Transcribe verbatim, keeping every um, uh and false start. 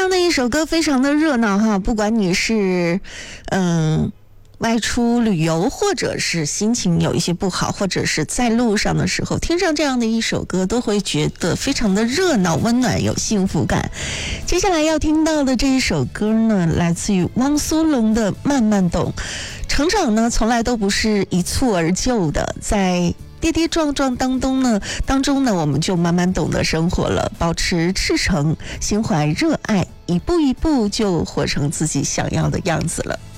样的一首歌非常的热闹哈，不管你是嗯外出旅游，或者是心情有一些不好，或者是在路上的时候听上这样的一首歌，都会觉得非常的热闹、温暖、有幸福感。接下来要听到的这一首歌呢，来自于汪苏泷的《慢慢懂》。成长呢，从来都不是一蹴而就的，在跌跌撞撞当中呢，当中呢，我们就慢慢懂得生活了，保持赤诚，心怀热爱，一步一步就活成自己想要的样子了。